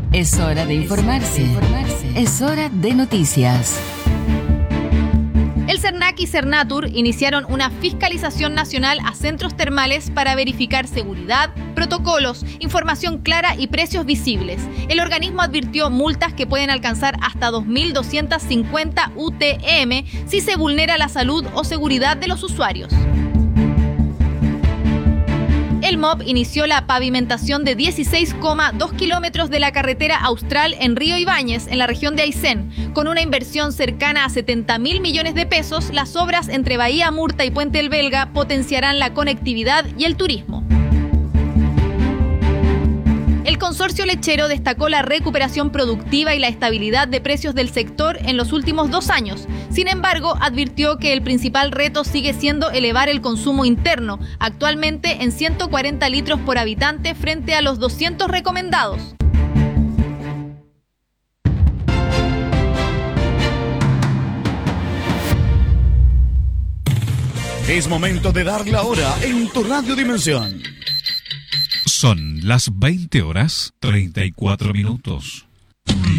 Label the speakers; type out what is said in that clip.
Speaker 1: Es hora de informarse. Es hora de noticias.
Speaker 2: El Cernac y Cernatur iniciaron una fiscalización nacional a centros termales para verificar seguridad, protocolos, información clara y precios visibles. El organismo advirtió multas que pueden alcanzar hasta 2.250 UTM si se vulnera la salud o seguridad de los usuarios. El MOP inició la pavimentación de 16,2 kilómetros de la carretera austral en Río Ibáñez, en la región de Aysén. Con una inversión cercana a 70.000 millones de pesos, las obras entre Bahía Murta y Puente el Belga potenciarán la conectividad y el turismo. El consorcio lechero destacó la recuperación productiva y la estabilidad de precios del sector en los últimos 2 años. Sin embargo, advirtió que el principal reto sigue siendo elevar el consumo interno, actualmente en 140 litros por habitante frente a los 200 recomendados.
Speaker 3: Es momento de dar la hora en tu Radio Dimensión.
Speaker 4: Son las 20 horas 34 minutos.